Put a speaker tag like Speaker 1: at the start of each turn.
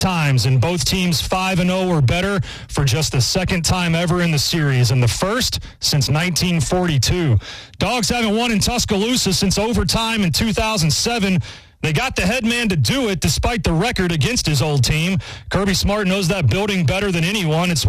Speaker 1: times, and both teams 5-0 or better for just the second time ever in the series, and the first since 1942. Dogs haven't won in Tuscaloosa since overtime in 2007. They got the head man to do it despite the record against his old team. Kirby Smart knows that building better than anyone. It's